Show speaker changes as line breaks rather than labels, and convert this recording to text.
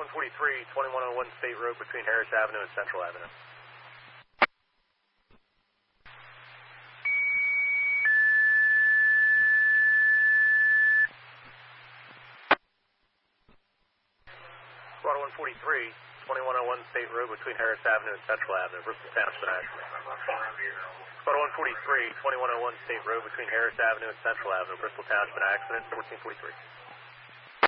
143, 2101 State Road between Harris Avenue and Central Avenue. Squad 143, 2101 State Road between Harris Avenue and Central Avenue, Bristol Township and accident. Squad 143, 2101 State Road between Harris Avenue and Central Avenue, Bristol Township and accident, 1443.